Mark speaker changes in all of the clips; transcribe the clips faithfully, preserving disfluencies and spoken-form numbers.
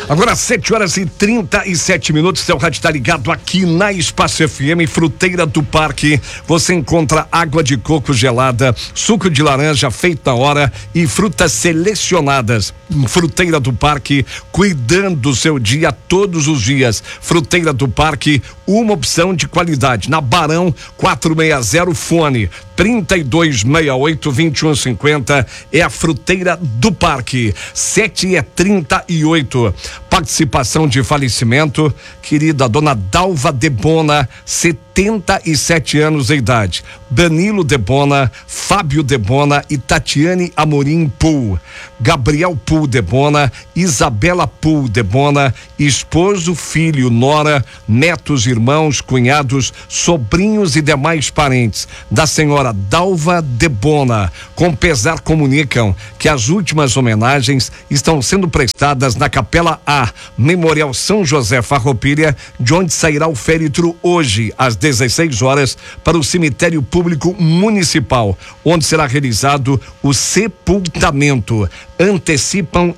Speaker 1: Agora sete horas e trinta e sete minutos, seu rádio está ligado aqui na Espaço F M, Fruteira do Parque. Você encontra água de coco gelada, suco de laranja feito na hora e frutas selecionadas. Fruteira do Parque, cuidando do seu dia todos os dias. Fruteira do Parque, uma opção de qualidade. Na Barão quatrocentos e sessenta, fone trinta e dois sessenta e oito, vinte e um cinquenta, é a Fruteira do Parque. Sete e trinta e oito. Participação de falecimento, querida dona Dalva Debona, setenta e sete anos de idade. Danilo Debona, Fábio Debona e Tatiane Amorim Pool. Gabriel Pool Debona, Isabela Pool Debona, esposo, filho, nora, netos, irmãos, cunhados, sobrinhos e demais parentes da senhora Dalva Debona. Com pesar comunicam que as últimas homenagens estão sendo prestadas na Capela A, Memorial São José Farroupilha, de onde sairá o féretro hoje às dezesseis horas para o cemitério público municipal, onde será realizado o sepultamento. Antecipam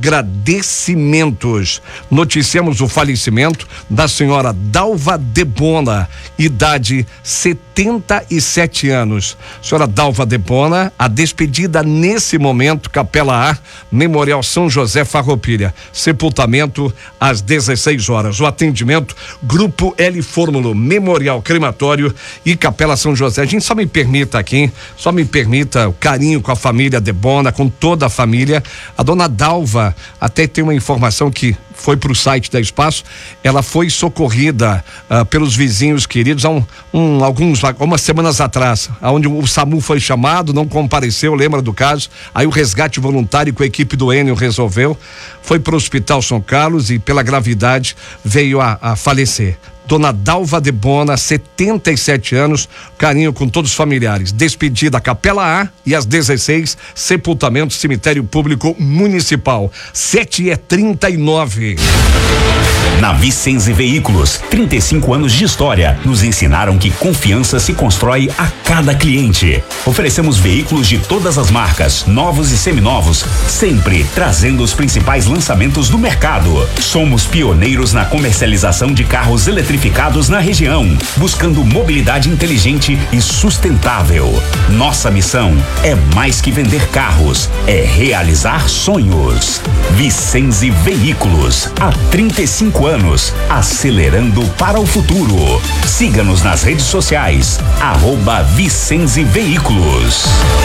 Speaker 1: agradecimentos. Noticiamos o falecimento da senhora Dalva Debona, idade setenta e sete anos. Senhora Dalva Debona, a despedida nesse momento, Capela A, Memorial São José Farroupilha. Sepultamento às dezesseis horas. O atendimento, Grupo L Fórmulo, Memorial Crematório e Capela São José. A gente só me permita aqui, só me permita o carinho com a família Debona, com toda a família. A dona Dalva até tem uma informação que foi para o site da Espaço. Ela foi socorrida uh, pelos vizinhos queridos há um, um, alguns, algumas semanas atrás, onde o SAMU foi chamado, não compareceu, lembra do caso? Aí o resgate voluntário com a equipe do Enio resolveu, foi para o Hospital São Carlos e pela gravidade veio a, a falecer. Dona Dalva Debona, setenta e sete anos, carinho com todos os familiares. Despedida Capela A e às dezesseis, sepultamento, cemitério público municipal. sete e trinta e nove.
Speaker 2: Na Vicenze Veículos, trinta e cinco anos de história, nos ensinaram que confiança se constrói a cada cliente. Oferecemos veículos de todas as marcas, novos e seminovos, sempre trazendo os principais lançamentos do mercado. Somos pioneiros na comercialização de carros eletrificados na região, buscando mobilidade inteligente e sustentável. Nossa missão é mais que vender carros, é realizar sonhos. Vicenze Veículos, há trinta e cinco anos, acelerando para o futuro. Siga-nos nas redes sociais, arroba Vicenze Veículos.